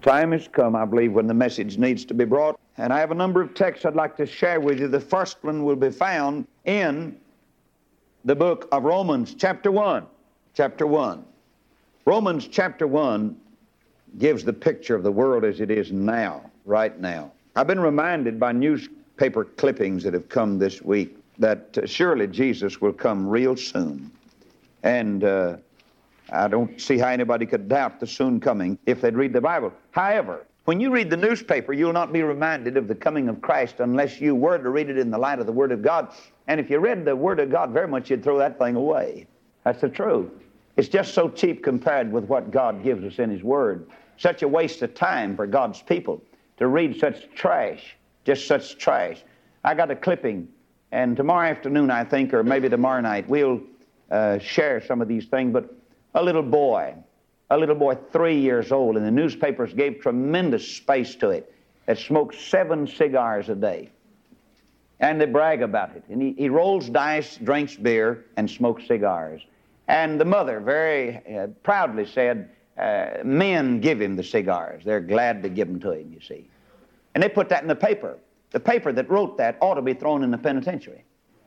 Time has come, I believe, when the message needs to be brought. And I have a number of texts I'd like to share with you. The first one will be found in the book of Romans, chapter 1. Chapter 1. Romans chapter 1 gives the picture of the world as it is now, right now. I've been reminded by newspaper clippings that have come this week that surely Jesus will come real soon. And I don't see how anybody could doubt the soon coming if they'd read the Bible. However, when you read the newspaper, you'll not be reminded of the coming of Christ unless you were to read it in the light of the Word of God. And if you read the Word of God very much, you'd throw that thing away. That's the truth. It's just so cheap compared with what God gives us in His Word. Such a waste of time for God's people to read such trash, just such trash. I got a clipping, and tomorrow afternoon, I think, or maybe tomorrow night, we'll share some of these things. But a little boy 3 years old, and the newspapers gave tremendous space to it, that smoked 7 cigars a day. And they brag about it. And he rolls dice, drinks beer, and smokes cigars. And the mother very proudly said, men give him the cigars. They're glad to give them to him, you see. And they put that in the paper. The paper that wrote that ought to be thrown in the penitentiary.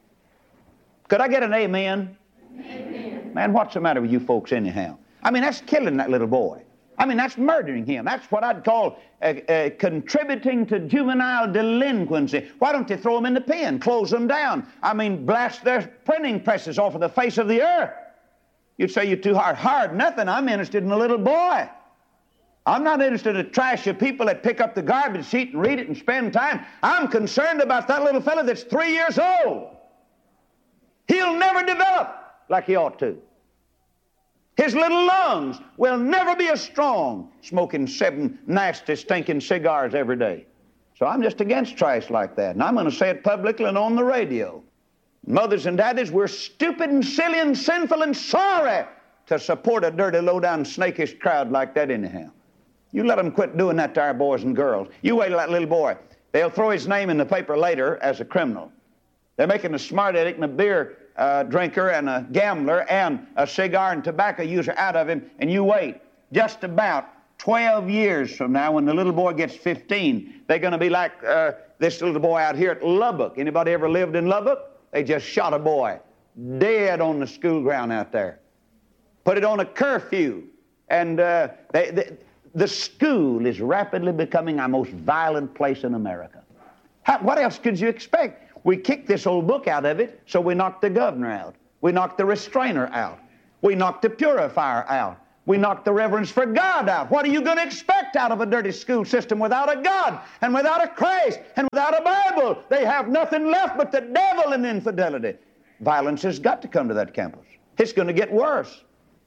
Could I get an amen? Amen. Man, what's the matter with you folks anyhow? I mean, that's killing that little boy. I mean, that's murdering him. That's what I'd call contributing to juvenile delinquency. Why don't you throw them in the pen, close them down? I mean, blast their printing presses off of the face of the earth. You'd say you're too hard. Hard nothing. I'm interested in a little boy. I'm not interested in a trash of people that pick up the garbage sheet and read it and spend time. I'm concerned about that little fellow that's 3 years old. He'll never develop like he ought to. His little lungs will never be as strong smoking 7 nasty, stinking cigars every day. So I'm just against trash like that. And I'm going to say it publicly and on the radio. Mothers and daddies, we're stupid and silly and sinful and sorry to support a dirty, low-down, snakish crowd like that anyhow. You let them quit doing that to our boys and girls. You wait till that little boy. They'll throw his name in the paper later as a criminal. They're making a smart addict and a beer drinker and a gambler and a cigar and tobacco user out of him, and you wait. Just about 12 years from now, when the little boy gets 15, they're going to be like this little boy out here at Lubbock. Anybody ever lived in Lubbock? They just shot a boy dead on the school ground out there. Put it on a curfew. And the school is rapidly becoming our most violent place in America. What else could you expect? We kicked this old book out of it, so we knocked the governor out. We knocked the restrainer out. We knocked the purifier out. We knocked the reverence for God out. What are you going to expect out of a dirty school system without a God and without a Christ and without a Bible? They have nothing left but the devil and infidelity. Violence has got to come to that campus. It's going to get worse.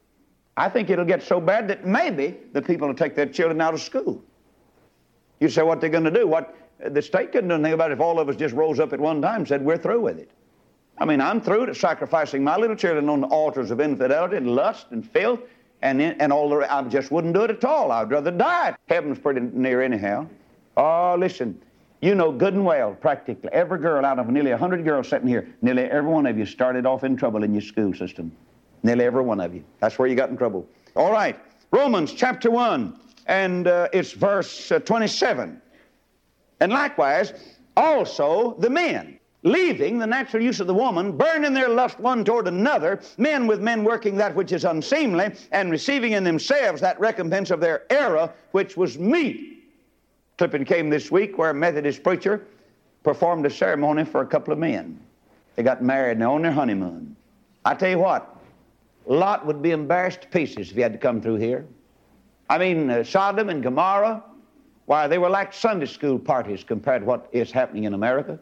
I think it'll get so bad that maybe the people will take their children out of school. You say what they're going to do. What the state couldn't do anything about it if all of us just rose up at one time and said, we're through with it. I mean, I'm through to sacrificing my little children on the altars of infidelity and lust and filth and all the rest. I just wouldn't do it at all. I'd rather die. Heaven's pretty near anyhow. Oh, listen, you know good and well, practically every girl out of nearly 100 girls sitting here, nearly every one of you started off in trouble in your school system. Nearly every one of you. That's where you got in trouble. All right, Romans chapter 1, and it's verse 27. And likewise, also the men, leaving the natural use of the woman, burn in their lust one toward another, men with men working that which is unseemly, and receiving in themselves that recompense of their error, which was meat. Clipping came this week where a Methodist preacher performed a ceremony for a couple of men. They got married and they're on their honeymoon. I tell you what, Lot would be embarrassed to pieces if he had to come through here. I mean, Sodom and Gomorrah, why, they were like Sunday school parties compared to what is happening in America.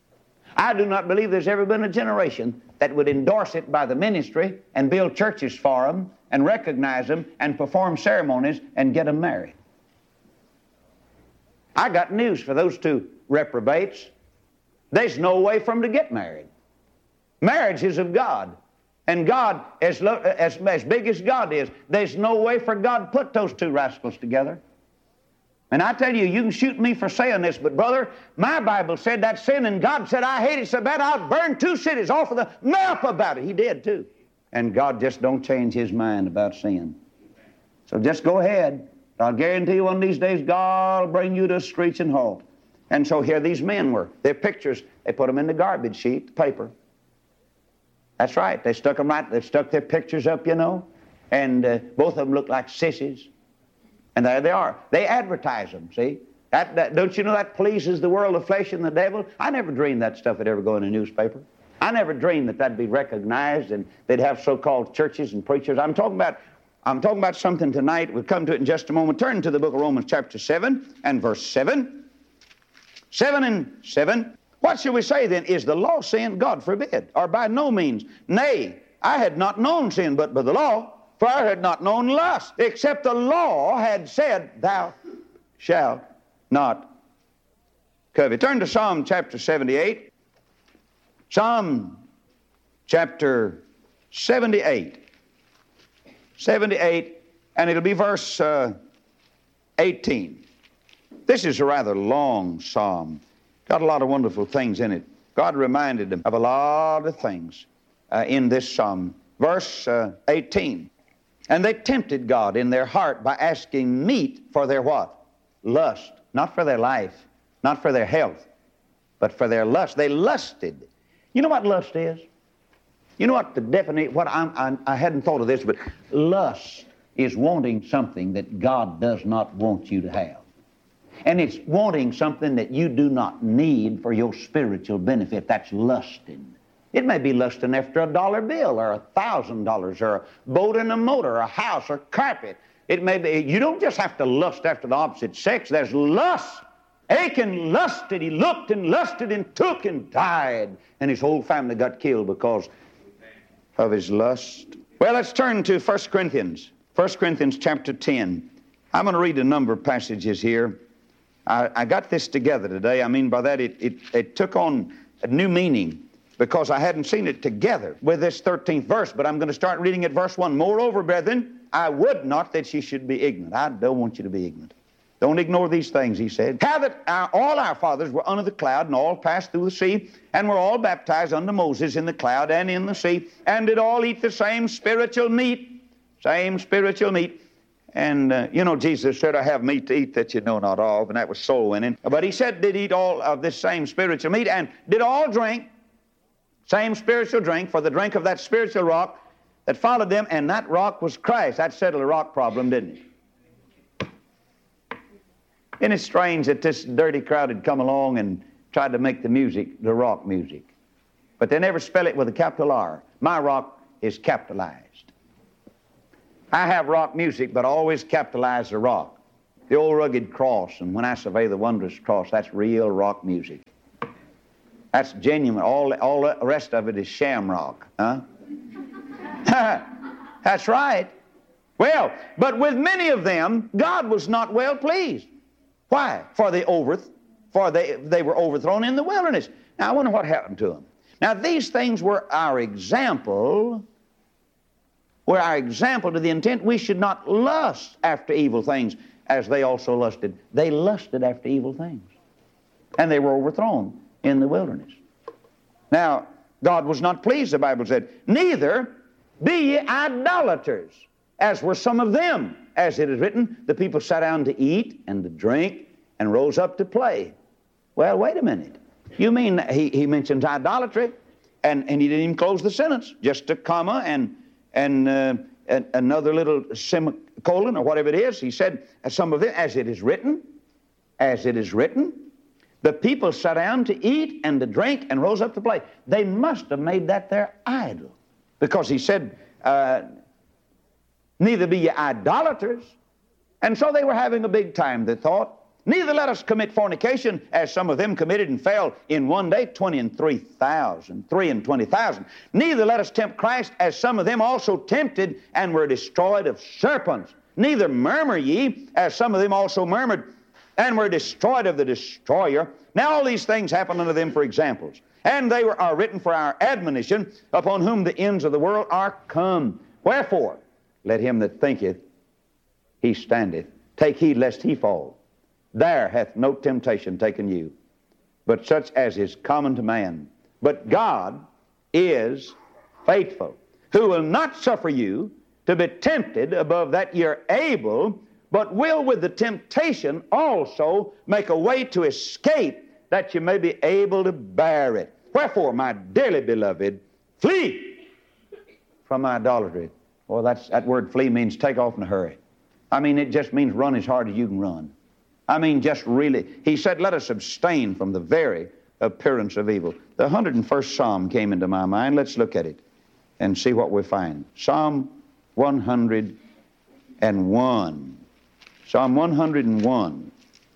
I do not believe there's ever been a generation that would endorse it by the ministry and build churches for them and recognize them and perform ceremonies and get them married. I got news for those two reprobates. There's no way for them to get married. Marriage is of God. And God, as big as God is, there's no way for God to put those two rascals together. And I tell you, you can shoot me for saying this, but brother, my Bible said that sin, and God said, I hate it so bad I'll burn 2 cities off of the map about it. He did too. And God just don't change His mind about sin. So just go ahead. I'll guarantee you one of these days God will bring you to a screeching halt. And so here these men were. Their pictures, they put them in the garbage sheet, the paper. That's right. They stuck their pictures up, you know, and both of them looked like sissies. And there they are. They advertise them, see? Don't you know that pleases the world of flesh and the devil? I never dreamed that stuff would ever go in a newspaper. I never dreamed that that'd be recognized and they'd have so-called churches and preachers. I'm talking about something tonight. We'll come to it in just a moment. Turn to the book of Romans chapter 7 and verse 7. 7 and 7. What shall we say then? Is the law sin? God forbid. Or by no means. Nay, I had not known sin but by the law, for I had not known lust, except the law had said, thou shalt not covet. Turn to Psalm chapter 78. Psalm chapter 78. 78, and it'll be verse 18. This is a rather long psalm. Got a lot of wonderful things in it. God reminded them of a lot of things in this psalm. Verse 18. And they tempted God in their heart by asking meat for their what? Lust. Not for their life, not for their health, but for their lust. They lusted. You know what lust is? You know what the definition, I hadn't thought of this, but lust is wanting something that God does not want you to have. And it's wanting something that you do not need for your spiritual benefit. That's lusting. It may be lusting after a dollar bill or $1,000 or a boat and a motor or a house or carpet. It may be, you don't just have to lust after the opposite sex. There's lust. Achan lusted. He looked and lusted and took and died. And his whole family got killed because of his lust. Well, let's turn to 1 Corinthians. 1 Corinthians chapter 10. I'm going to read a number of passages here. I got this together today. I mean by that it took on a new meaning because I hadn't seen it together with this 13th verse. But I'm going to start reading at verse 1. Moreover, brethren, I would not that ye should be ignorant. I don't want you to be ignorant. Don't ignore these things, he said. How that all our fathers were under the cloud, and all passed through the sea, and were all baptized unto Moses in the cloud and in the sea, and did all eat the same spiritual meat. Same spiritual meat. And, Jesus said, I have meat to eat that you know not of, and that was soul winning. But he said, did eat all of this same spiritual meat, and did all drink, same spiritual drink, for the drink of that spiritual rock that followed them, and that rock was Christ. That settled the rock problem, didn't it? Isn't it strange that this dirty crowd had come along and tried to make the music the rock music? But they never spell it with a capital R. My rock is capitalized. I have rock music, but I always capitalize the rock. The old rugged cross, and when I survey the wondrous cross, that's real rock music. That's genuine. All the rest of it is shamrock. Huh? That's right. Well, but with many of them, God was not well pleased. Why? For they were overthrown in the wilderness. Now, I wonder what happened to them. Now, these things were our example to the intent we should not lust after evil things as they also lusted. They lusted after evil things. And they were overthrown in the wilderness. Now, God was not pleased, the Bible said. Neither be ye idolaters, as were some of them. As it is written, the people sat down to eat and to drink and rose up to play. Well, wait a minute. You mean he mentions idolatry, and he didn't even close the sentence. Just a comma and another little semicolon or whatever it is. He said, some of them, as it is written, the people sat down to eat and to drink and rose up to play. They must have made that their idol. Because he said, neither be ye idolaters. And so they were having a big time, they thought. Neither let us commit fornication, as some of them committed and fell in one day, 23,000. Neither let us tempt Christ, as some of them also tempted and were destroyed of serpents. Neither murmur ye, as some of them also murmured and were destroyed of the destroyer. Now all these things happen unto them for examples. And they are written for our admonition, upon whom the ends of the world are come. Wherefore, let him that thinketh he standeth take heed lest he fall. There hath no temptation taken you, but such as is common to man. But God is faithful, who will not suffer you to be tempted above that ye are able, but will with the temptation also make a way to escape, that you may be able to bear it. Wherefore, my dearly beloved, flee from idolatry. Well, that word flee means take off in a hurry. I mean, it just means run as hard as you can run. I mean, just really, he said, let us abstain from the very appearance of evil. The 101st Psalm came into my mind. Let's look at it and see what we find. Psalm 101. Psalm 101.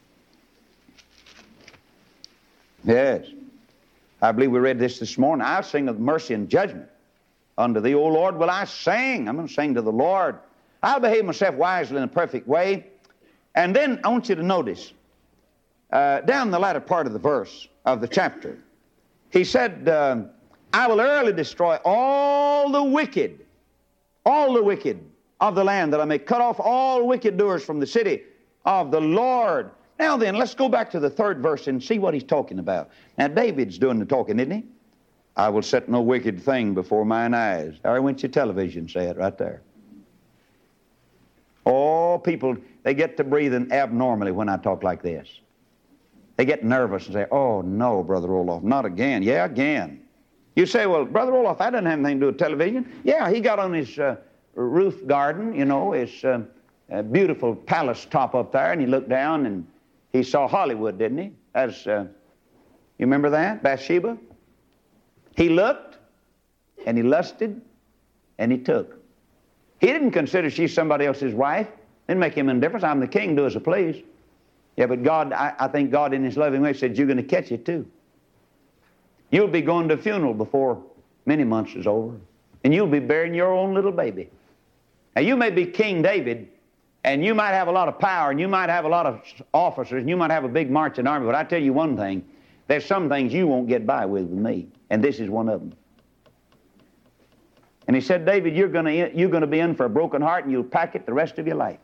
Yes. I believe we read this morning. I'll sing of mercy and judgment. Unto thee, O Lord, will I sing. I'm going to sing to the Lord. I'll behave myself wisely in a perfect way. And then I want you to notice, down the latter part of the verse of the chapter, he said, I will early destroy all the wicked of the land, that I may cut off all wicked doers from the city of the Lord. Now then, let's go back to the 3rd verse and see what he's talking about. Now, David's doing the talking, isn't he? I will set no wicked thing before mine eyes. Or went your television say it right there. Oh, people, they get to breathing abnormally when I talk like this. They get nervous and say, oh, no, Brother Roloff, not again. Yeah, again. You say, well, Brother Roloff, that doesn't have anything to do with television. Yeah, he got on his roof garden, you know, his beautiful palace top up there, and he looked down and he saw Hollywood, didn't he? As you remember that? Bathsheba? He looked, and he lusted, and he took. He didn't consider she's somebody else's wife. Didn't make him any difference. I'm the king, do as I please. Yeah, but God, I think God in his loving way said, you're going to catch it too. You'll be going to a funeral before many months is over, and you'll be burying your own little baby. Now, you may be King David, and you might have a lot of power, and you might have a lot of officers, and you might have a big marching army, but I tell you one thing, there's some things you won't get by with me, and this is one of them. And he said, David, you're going to be in for a broken heart, and you'll pack it the rest of your life.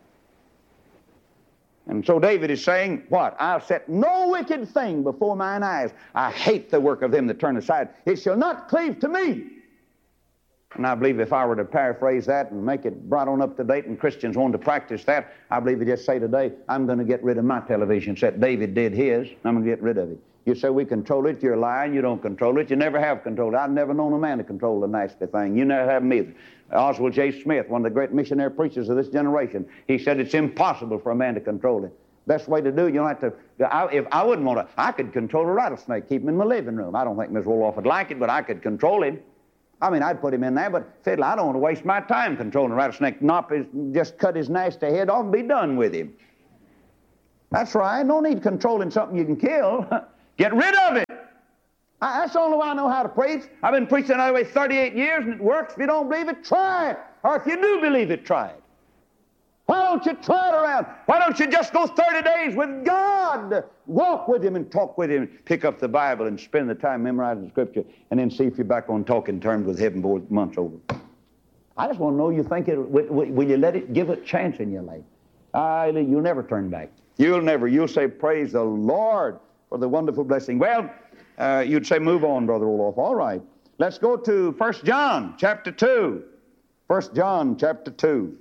And so David is saying, what? I'll set no wicked thing before mine eyes. I hate the work of them that turn aside. It shall not cleave to me. And I believe if I were to paraphrase that and make it brought on up to date and Christians want to practice that, I believe they just say today, I'm going to get rid of my television set. David did his, I'm going to get rid of it. You say we control it, you're lying, you don't control it, you never have controlled it. I've never known a man to control the nasty thing. You never have either. Oswald J. Smith, one of the great missionary preachers of this generation, he said it's impossible for a man to control it. Best way to do it, you don't have to, if I wouldn't want to, I could control a rattlesnake, keep him in my living room. I don't think Ms. Roloff would like it, but I could control him. I mean, I'd put him in there, but fiddle, I don't want to waste my time controlling a rattlesnake. Just cut his nasty head off and be done with him. That's right. No need controlling something you can kill. Get rid of it. That's the only way I know how to preach. I've been preaching that way 38 years, and it works. If you don't believe it, try it. Or if you do believe it, try it. Why don't you try it around? Why don't you just go 30 days with God? Walk with Him and talk with Him. Pick up the Bible and spend the time memorizing Scripture, and then see if you're back on talking terms with Heaven before the month's over. I just want to know you think it. Will you let it give it a chance in your life? You'll never turn back. You'll never. You'll say, praise the Lord for the wonderful blessing. Well, you'd say, move on, Brother Roloff. All right. Let's go to 1 John chapter 2. 1 John chapter 2.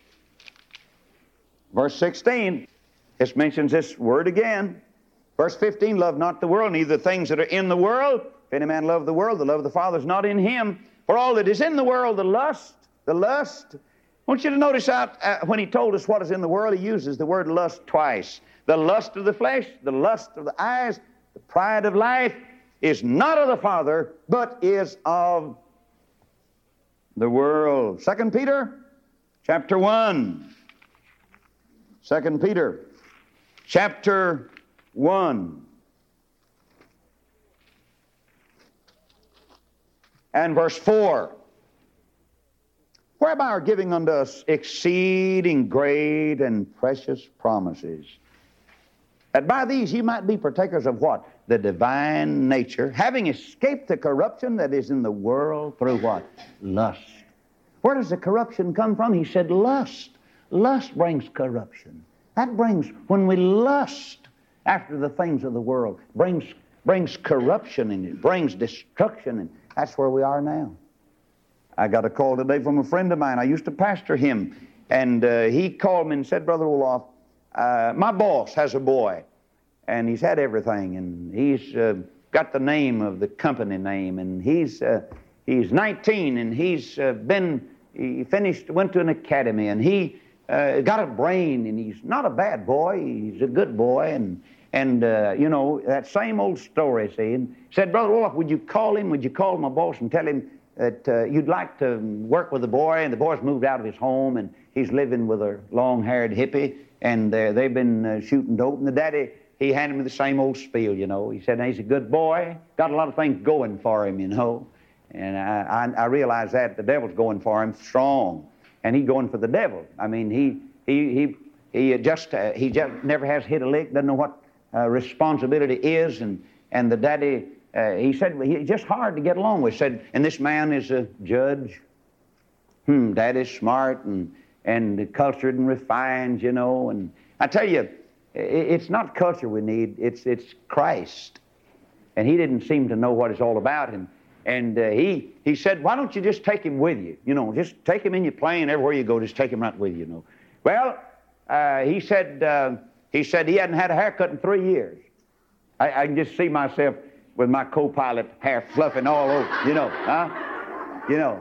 Verse 16, this mentions this word again. Verse 15, love not the world, neither the things that are in the world. If any man love the world, the love of the Father is not in him. For all that is in the world, the lust. I want you to notice out when he told us what is in the world, he uses the word lust twice. The lust of the flesh, the lust of the eyes, the pride of life is not of the Father, but is of the world. 2 Peter chapter 1. 2 Peter chapter 1 and verse 4. Whereby are giving unto us exceeding great and precious promises, that by these ye might be partakers of what? The divine nature, having escaped the corruption that is in the world through what? Lust. Where does the corruption come from? He said lust. Lust brings corruption. That brings, when we lust after the things of the world, brings corruption and it brings destruction, and that's where we are now. I got a call today from a friend of mine. I used to pastor him And he called me and said, Brother Olaf, my boss has a boy, and he's had everything, and he's got the name of the company name, and he's 19, and he went to an academy, and he got a brain, and he's not a bad boy, he's a good boy, and you know, that same old story, see. And said, Brother Olaf, would you call my boss and tell him that you'd like to work with the boy, and the boy's moved out of his home, and he's living with a long-haired hippie, and they've been shooting dope, and the daddy, he handed me the same old spiel, you know. He said, he's a good boy, got a lot of things going for him, you know. And I realized that the devil's going for him strong, and he's going for the devil. I mean, he just never has hit a lick, doesn't know what responsibility is, and the daddy, he said, he's just hard to get along with. He said, and this man is a judge. Daddy's smart and cultured and refined, you know. And I tell you, it's not culture we need, it's Christ. And he didn't seem to know what it's all about. And he said, why don't you just take him with you? You know, just take him in your plane, everywhere you go, just take him right with you, you know. Well, he said he hadn't had a haircut in 3 years. I can just see myself with my co-pilot hair fluffing all over, you know, huh? You know.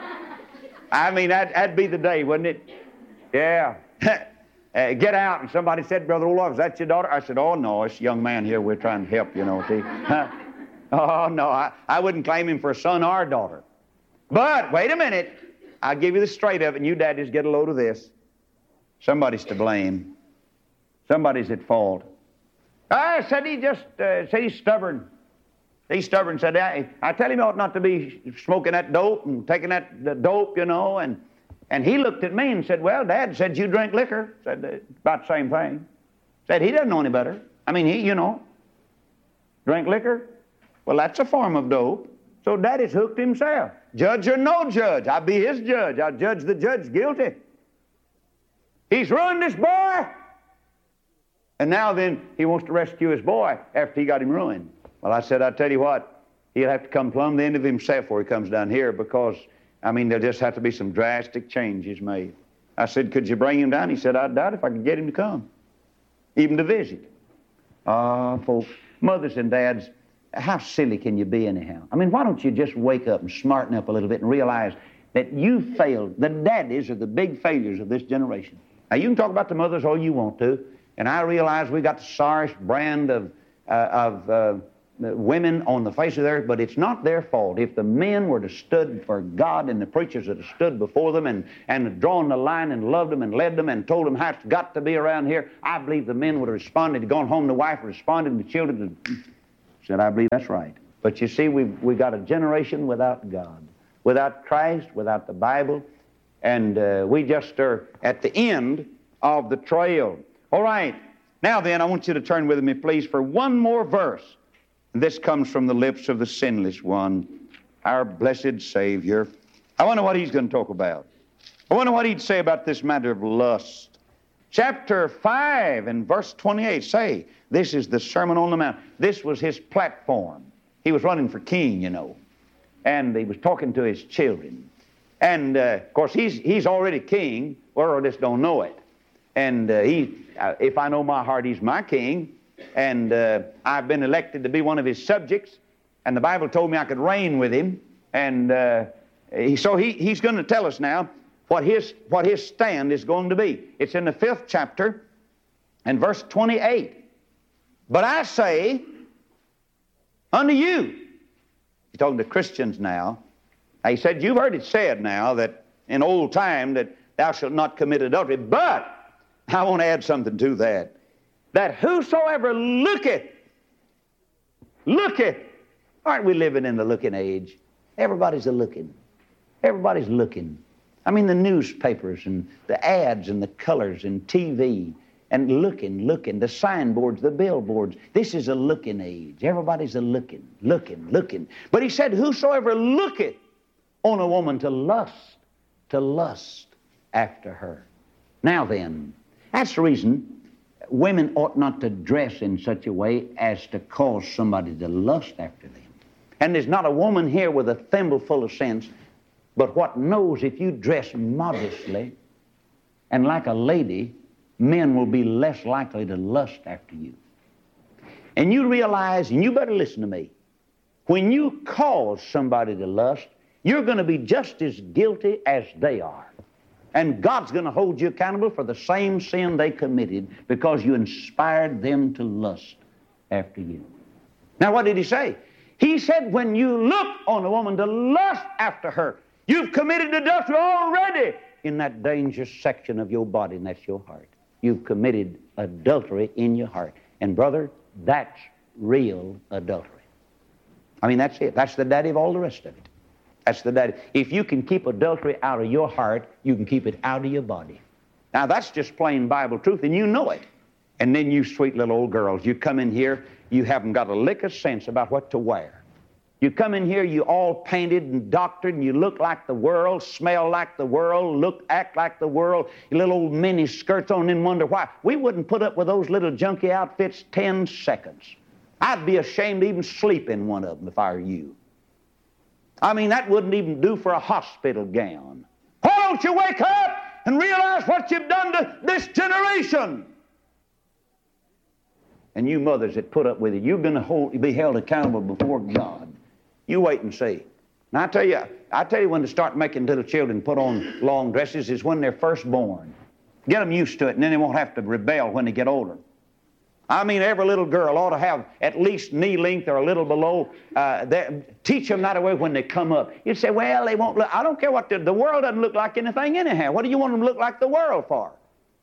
I mean, that'd be the day, wouldn't it? Yeah. Get out, and somebody said, Brother Olaf, is that your daughter? I said, oh, no, it's a young man here. We're trying to help, you know, see. Oh, no, I wouldn't claim him for a son or a daughter. But, wait a minute. I'll give you the straight of it, and you daddies get a load of this. Somebody's to blame. Somebody's at fault. I said said he's stubborn. He's stubborn. Said, I tell him he ought not to be smoking that dope and taking that dope, you know. And he looked at me and said, well, Dad, said you drink liquor. Said, about the same thing. Said, he doesn't know any better. I mean, he, you know, drink liquor. Well, that's a form of dope. So Daddy's hooked himself. Judge or no judge, I'll be his judge. I'll judge the judge guilty. He's ruined this boy. And now then, he wants to rescue his boy after he got him ruined. Well, I said, I tell you what, he'll have to come plumb the end of himself before he comes down here, because, I mean, there'll just have to be some drastic changes made. I said, could you bring him down? He said, I doubt if I could get him to come, even to visit. Folks, mothers and dads, how silly can you be anyhow? I mean, why don't you just wake up and smarten up a little bit and realize that you failed. The daddies are the big failures of this generation. Now, you can talk about the mothers all you want to, and I realize we got the sorriest brand of women on the face of the earth, but it's not their fault. If the men were to stood for God and the preachers that have stood before them and drawn the line and loved them and led them and told them how it's got to be around here, I believe the men would have responded, gone home, the wife responded, the children said, I believe that's right. But you see, we got a generation without God, without Christ, without the Bible, and we just are at the end of the trail. All right. Now then, I want you to turn with me, please, for one more verse. This comes from the lips of the sinless one, our blessed Savior. I wonder what he's going to talk about. I wonder what he'd say about this matter of lust. Chapter 5 and verse 28 say, this is the Sermon on the Mount. This was his platform. He was running for king, you know, and he was talking to his children. And, of course, he's already king. World just don't know it. And if I know my heart, he's my king. And I've been elected to be one of his subjects. And the Bible told me I could reign with him. And so he's going to tell us now what his stand is going to be. It's in the 5th chapter and verse 28. But I say unto you, he's talking to Christians now. He said, you've heard it said now that in old time that thou shalt not commit adultery. But I want to add something to that. That whosoever looketh. Aren't we living in the looking age? Everybody's a-looking. Everybody's looking. I mean, the newspapers and the ads and the colors and TV and looking, the signboards, the billboards. This is a looking age. Everybody's a-looking. But he said, whosoever looketh on a woman to lust after her. Now then, that's the reason women ought not to dress in such a way as to cause somebody to lust after them. And there's not a woman here with a thimble full of sense, but what knows if you dress modestly, And like a lady, men will be less likely to lust after you. And you realize, and you better listen to me, when you cause somebody to lust, you're going to be just as guilty as they are. And God's going to hold you accountable for the same sin they committed because you inspired them to lust after you. Now, what did he say? He said, when you look on a woman to lust after her, you've committed adultery already in that dangerous section of your body, and that's your heart. You've committed adultery in your heart. And brother, that's real adultery. I mean, that's it. That's the daddy of all the rest of it. That's the daddy. If you can keep adultery out of your heart, you can keep it out of your body. Now, that's just plain Bible truth, and you know it. And then you sweet little old girls, you come in here, you haven't got a lick of sense about what to wear. You come in here, you all painted and doctored, and you look like the world, smell like the world, act like the world, your little old mini skirts on, and wonder why. We wouldn't put up with those little junky outfits 10 seconds. I'd be ashamed to even sleep in one of them if I were you. I mean, that wouldn't even do for a hospital gown. Why don't you wake up and realize what you've done to this generation? And you mothers that put up with it, you're going to be held accountable before God. You wait and see. And I tell you when to start making little children put on long dresses is when they're first born. Get them used to it, and then they won't have to rebel when they get older. I mean, every little girl ought to have at least knee length or a little below. Teach them that way when they come up. You say, well, they won't look. I don't care what the world doesn't look like anything anyhow. What do you want them to look like the world for?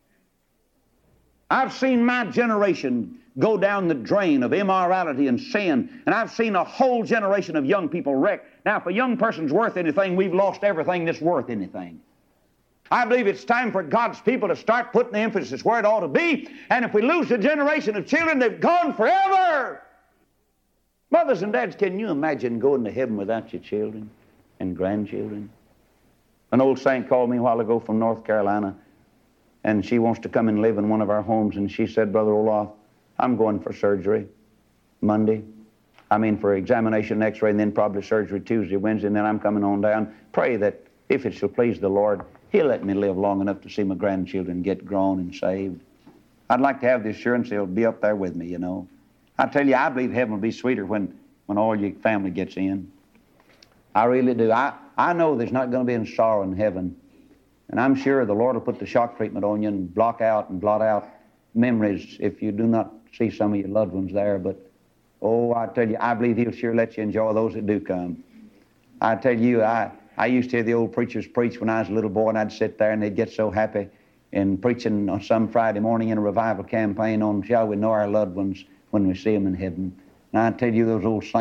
I've seen my generation go down the drain of immorality and sin, and I've seen a whole generation of young people wrecked. Now, if a young person's worth anything, we've lost everything that's worth anything. I believe it's time for God's people to start putting the emphasis where it ought to be, and if we lose a generation of children, they've gone forever. Mothers and dads, can you imagine going to heaven without your children and grandchildren? An old saint called me a while ago from North Carolina, and she wants to come and live in one of our homes, and she said, Brother Olaf, I'm going for surgery Monday. For examination, x-ray, and then probably surgery Tuesday, Wednesday, and then I'm coming on down. Pray that if it shall please the Lord, He'll let me live long enough to see my grandchildren get grown and saved. I'd like to have the assurance they'll be up there with me, you know. I tell you, I believe heaven will be sweeter when all your family gets in. I really do. I know there's not going to be any sorrow in heaven. And I'm sure the Lord will put the shock treatment on you and blot out memories if you do not see some of your loved ones there. But, I tell you, I believe He'll sure let you enjoy those that do come. I tell you, I used to hear the old preachers preach when I was a little boy, and I'd sit there and they'd get so happy in preaching on some Friday morning in a revival campaign on shall we know our loved ones when we see them in heaven. And I tell you, those old saints